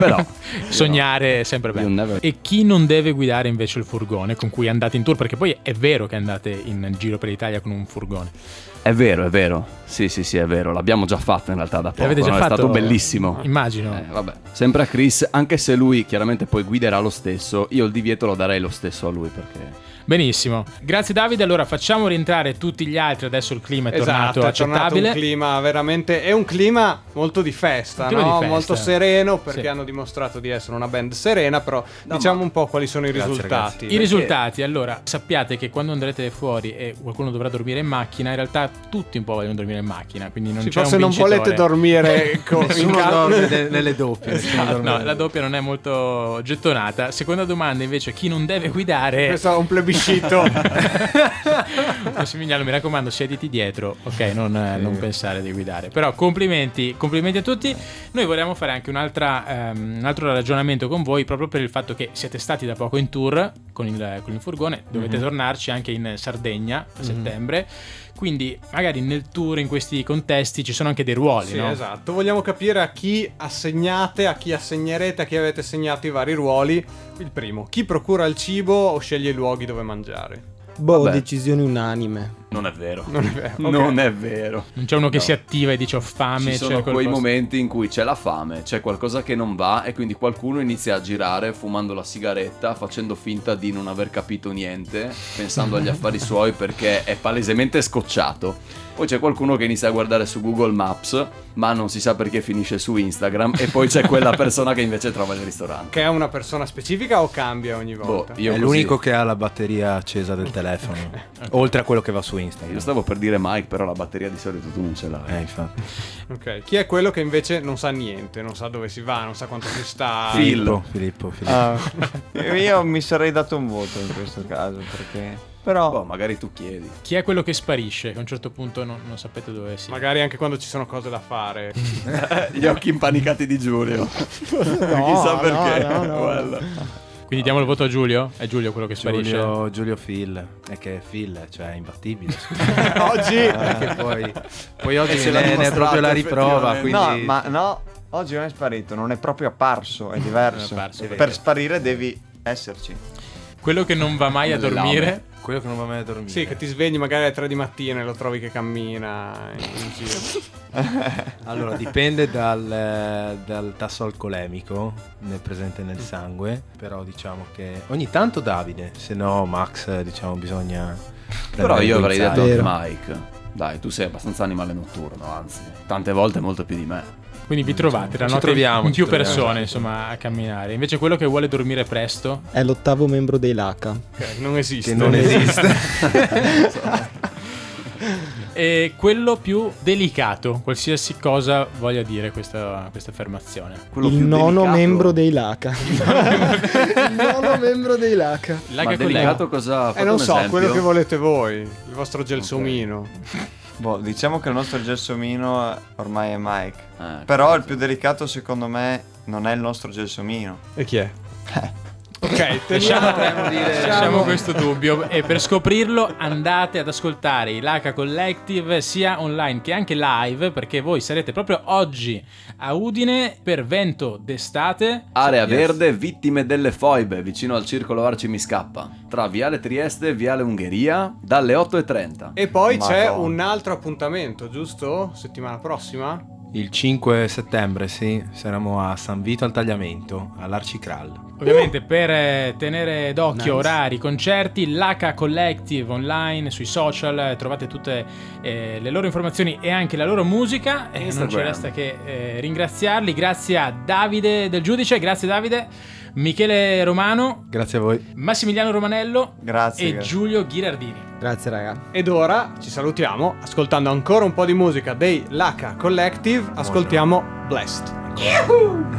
Però sognare è sempre bello. E chi non deve guidare invece il furgone con cui andate in tour? Perché poi è vero che andate in giro per l'Italia con un furgone. È vero. Sì, è vero. L'abbiamo già fatto in realtà da poco. L'avete già fatto? È stato bellissimo. Immagino. Vabbè. Sempre a Chris, anche se lui chiaramente poi guiderà lo stesso, io il divieto lo darei lo stesso a lui perché... Benissimo, grazie Davide. Allora facciamo rientrare tutti gli altri. Adesso il clima è tornato accettabile. È tornato un clima veramente, è un clima molto di festa, no? Molto sereno, perché hanno dimostrato di essere una band serena. Però diciamo un po' quali sono i risultati. Ragazzi. I risultati, allora sappiate che quando andrete fuori e qualcuno dovrà dormire in macchina, in realtà tutti un po' vogliono dormire in macchina, quindi non c'è un vincitore. Se non volete dormire nessuno dorme nelle doppie. Esatto. No, la doppia non è molto gettonata. Seconda domanda invece, chi non deve guidare? Questo è un plebiscito. Massimiliano, mi raccomando, siediti dietro, ok? Non pensare di guidare. Però complimenti a tutti. Noi vogliamo fare anche un altro ragionamento con voi, proprio per il fatto che siete stati da poco in tour con il furgone. Dovete tornarci anche in Sardegna a settembre. Quindi magari nel tour, in questi contesti, ci sono anche dei ruoli, sì, no? Esatto. Vogliamo capire a chi assegnate, a chi assegnerete, a chi avete assegnato i vari ruoli. Il primo, chi procura il cibo o sceglie i luoghi dove mangiare? Decisioni unanime. Non è vero. Okay. Non è vero. Non c'è uno che si attiva e dice ho fame. Ci sono quei momenti in cui c'è la fame, c'è qualcosa che non va e quindi qualcuno inizia a girare fumando la sigaretta, facendo finta di non aver capito niente, pensando agli affari suoi perché è palesemente scocciato. Poi c'è qualcuno che inizia a guardare su Google Maps, ma non si sa perché finisce su Instagram. E poi c'è quella persona che invece trova il ristorante. Che è una persona specifica o cambia ogni volta? È l'unico che ha la batteria accesa del telefono, oltre a quello che va su Instagram. Io stavo per dire Mike, però la batteria di solito tu non ce l'hai. Infatti. Ok, chi è quello che invece non sa niente, non sa dove si va, non sa quanto si sta? Filippo. Io mi sarei dato un voto in questo caso, perché... Però magari tu chiedi. Chi è quello che sparisce, che a un certo punto non sapete dove sia? Magari anche quando ci sono cose da fare. Gli occhi impanicati di Giulio. Chissà perché. No. Quindi diamo il voto a Giulio? È Giulio quello che sparisce? Giulio Phil. È che Phil, cioè, è imbattibile. Oggi? Poi oggi ne è proprio la riprova. Quindi... No, oggi non è sparito, non è proprio apparso, è diverso. Per sparire devi esserci. Quello che non va mai a dormire. Quello che non va mai a dormire. Sì, che ti svegli magari alle 3 di mattina e lo trovi che cammina in giro. Allora, dipende dal tasso alcolemico presente nel sangue. Però diciamo che ogni tanto Davide, se no Max, diciamo, bisogna. Però io avrei detto Vero. Mike. Dai, tu sei abbastanza animale notturno, anzi, tante volte molto più di me. Quindi vi trovate la notte in più persone, insomma, a camminare. Invece quello che vuole dormire presto È l'8º membro dei Laca. Okay, non esiste. Che non esiste. E quello più delicato, qualsiasi cosa voglia dire questa affermazione. Il nono membro dei Laca. Il nono membro dei Laca. Ma delicato cosa? Non so, quello che volete voi, il vostro gelsomino. Diciamo che il nostro gelsomino ormai è Mike. Però il più delicato secondo me non è il nostro gelsomino. E chi è? Ok, lasciamo questo dubbio. E per scoprirlo andate ad ascoltare i Laca Collective sia online che anche live, perché voi sarete proprio oggi a Udine per Vento d'estate, Area Verde, Vittime delle Foibe, vicino al Circolo Arci Mi Scappa, tra Viale Trieste e Viale Ungheria, dalle 8:30. E poi c'è un altro appuntamento, giusto? Settimana prossima? Il 5 settembre, sì, saremo a San Vito al Tagliamento, all'Arcicral. Ovviamente per tenere d'occhio orari, concerti, Laca Collective online, sui social, trovate tutte le loro informazioni e anche la loro musica. E non ci resta che ringraziarli. Grazie a Davide Del Giudice, grazie Davide, Michele Romano, grazie a voi, Massimiliano Romanello, grazie. Giulio Ghirardini. Grazie raga. Ed ora ci salutiamo ascoltando ancora un po' di musica dei Laca Collective. Ascoltiamo Blessed.